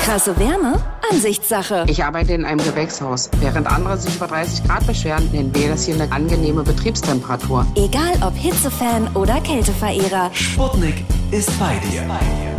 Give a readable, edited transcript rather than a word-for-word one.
Krasse Wärme? Ansichtssache. Ich arbeite in einem Gewächshaus. Während andere sich über 30 Grad beschweren, nennen wir das hier eine angenehme Betriebstemperatur. Egal ob Hitzefan oder Kälteverehrer. Sputnik ist bei dir.